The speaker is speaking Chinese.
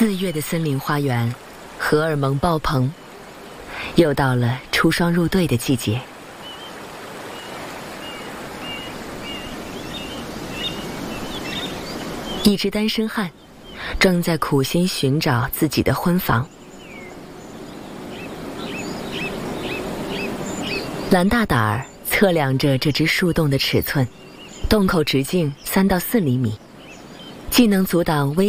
4月的森林花园，荷尔蒙爆棚，又到了出双入对的季节。一只单身汉正在苦心寻找自己的婚房。蓝大胆儿测量着这只树洞的尺寸，洞口直径3到4厘米，既能阻挡危